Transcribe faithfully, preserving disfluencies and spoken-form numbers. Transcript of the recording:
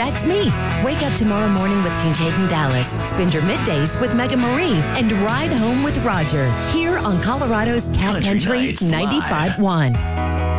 That's me. Wake up tomorrow morning with Kincaid and Dallas. Spend your middays with Mega Marie and ride home with Roger. Here on Colorado's Cat Country Country Nights Live. ninety-five point one.